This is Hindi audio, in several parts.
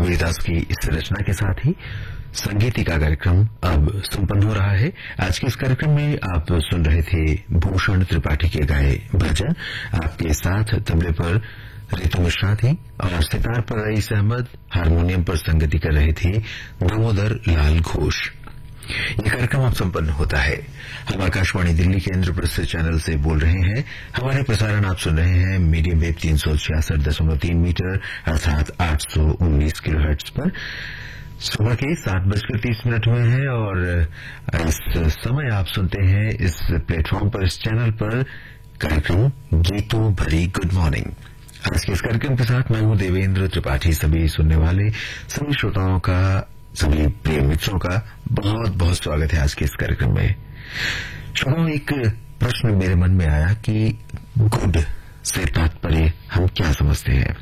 कबीरदास की इस रचना के साथ ही संगीति का कार्यक्रम अब संपन्न हो रहा है। आज के इस कार्यक्रम में आप सुन रहे थे भूषण त्रिपाठी के गाए भजन। आपके साथ तबले पर रितु मिश्रा थी और सितार पर रईस अहमद, हारमोनियम पर संगति कर रहे थे दामोदर लाल घोष। ये कार्यक्रम अब संपन्न होता है। हम आकाशवाणी दिल्ली के इंद्रप्रस्थ चैनल से बोल रहे हैं। हमारे प्रसारण आप सुन रहे हैं मीडियम वेव 366.3 मीटर अर्थात 819 किलोहर्ट्ज पर। सुबह के 7:30 हुए हैं और इस समय आप सुनते हैं इस प्लेटफॉर्म पर, इस चैनल पर कार्यक्रम गीतों भरी गुड मॉर्निंग। आज के इस कार्यक्रम के साथ मैं हूं देवेंद्र त्रिपाठी। सभी सुनने वाले सभी श्रोताओं का, सभी प्रिय मित्रों का बहुत बहुत स्वागत है आज के इस कार्यक्रम में। श्रोताओं, एक प्रश्न मेरे मन में आया कि गुड से तात्पर्य हम क्या समझते हैं?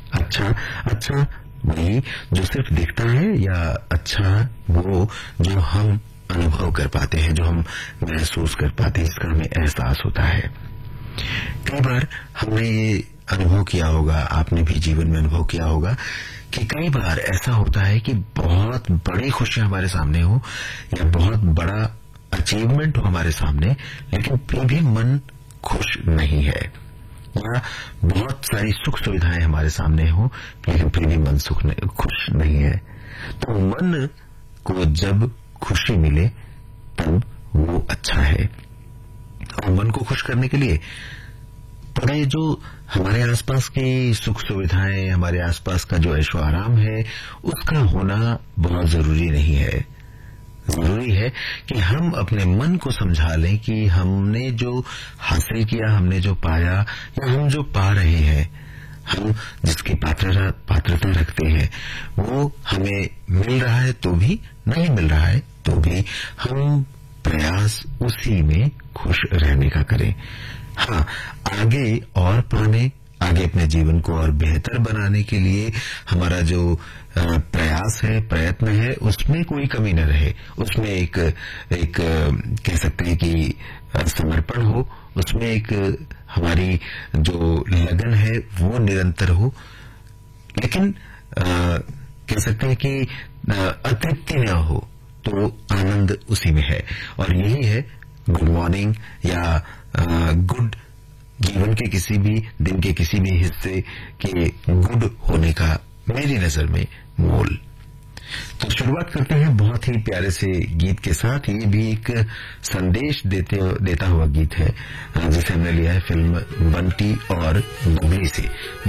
अच्छा वही जो सिर्फ दिखता है, या अच्छा वो जो हम अनुभव कर पाते हैं, जो हम महसूस कर पाते हैं, इसका हमें एहसास होता है। कई बार हमने ये अनुभव किया होगा, आपने भी जीवन में अनुभव किया होगा कि कई बार ऐसा होता है कि बहुत बड़ी खुशियां हमारे सामने हो या बहुत बड़ा अचीवमेंट हो हमारे सामने, लेकिन फिर भी मन खुश नहीं है, या बहुत सारी सुख सुविधाएं हमारे सामने हो लेकिन फिर भी मन खुश नहीं है। तो मन को जब खुशी मिले तब वो अच्छा है। और मन को खुश करने के लिए पूरे जो हमारे आसपास की सुख सुविधाएं, हमारे आसपास का जो ऐशो आराम है, उसका होना बहुत जरूरी नहीं है। जरूरी है कि हम अपने मन को समझा लें कि हमने जो हासिल किया, हमने जो पाया, या हम जो पा रहे हैं, हम जिसकी पात्रता रखते हैं, वो हमें मिल रहा है तो भी, नहीं मिल रहा है तो भी हम प्रयास उसी में खुश रहने का करें। हाँ, आगे और पाने, आगे अपने जीवन को और बेहतर बनाने के लिए हमारा जो प्रयास है, प्रयत्न है, उसमें कोई कमी न रहे। उसमें एक कह सकते हैं कि समर्पण हो, उसमें एक हमारी जो लगन है वो निरंतर हो, लेकिन कह सकते हैं कि अतृप्ति न हो, तो आनंद उसी में है। और यही है गुड मॉर्निंग या गुड जीवन के किसी भी दिन के किसी भी हिस्से के गुड होने का मेरी नजर में मोल। तो शुरुआत करते हैं बहुत ही प्यारे से गीत के साथ। ये भी एक संदेश देता हुआ गीत है जिसे हमने लिया है फिल्म बंटी और बबली से।